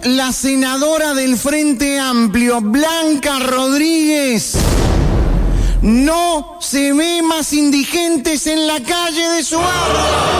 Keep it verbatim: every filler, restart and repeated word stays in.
la senadora del Frente Amplio, Blanca Rodríguez, no se ve más indigentes en la calle de su barrio.